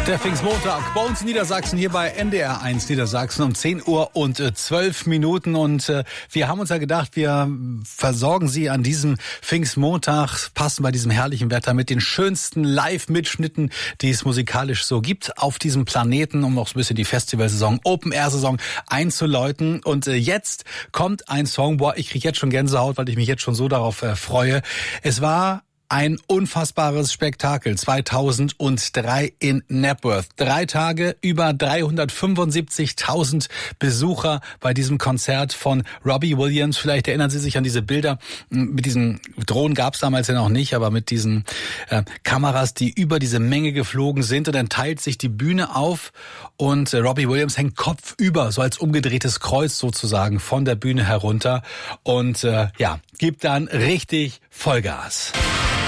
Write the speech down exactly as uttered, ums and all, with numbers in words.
Der Pfingstmontag bei uns in Niedersachsen, hier bei N D R eins Niedersachsen um zehn Uhr und zwölf Minuten. Und äh, wir haben uns ja gedacht, wir versorgen Sie an diesem Pfingstmontag, passen bei diesem herrlichen Wetter mit den schönsten Live-Mitschnitten, die es musikalisch so gibt auf diesem Planeten, um noch so ein bisschen die Festivalsaison, Open-Air-Saison einzuläuten. Und äh, jetzt kommt ein Song, boah, ich kriege jetzt schon Gänsehaut, weil ich mich jetzt schon so darauf äh, freue. Es war ein unfassbares Spektakel zweitausenddrei in Knapworth. Drei Tage, über dreihundertfünfundsiebzigtausend Besucher bei diesem Konzert von Robbie Williams. Vielleicht erinnern Sie sich an diese Bilder. Mit diesen Drohnen gab es damals ja noch nicht, aber mit diesen äh, Kameras, die über diese Menge geflogen sind. Und dann teilt sich die Bühne auf und äh, Robbie Williams hängt kopfüber, so als umgedrehtes Kreuz sozusagen, von der Bühne herunter und äh, ja, gibt dann richtig Vollgas.